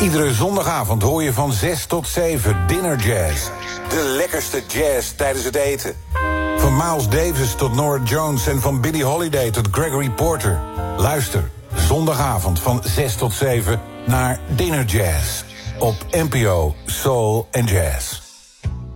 Iedere zondagavond hoor je van 6 tot 7 Dinner Jazz. De lekkerste jazz tijdens het eten. Van Miles Davis tot Norah Jones en van Billie Holiday tot Gregory Porter. Luister zondagavond van 6 tot 7 naar Dinner Jazz op NPO Soul and Jazz.